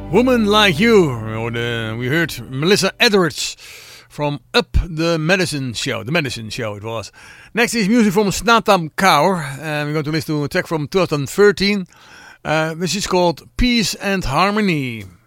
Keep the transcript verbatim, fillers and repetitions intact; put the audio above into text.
Woman Like You. Or the, we heard Melissa Edwards from Up the Medicine Show. The Medicine Show it was. Next is music from Snatam Kaur. And we're going to listen to a track from twenty thirteen. Uh, which is called Peace and Harmony.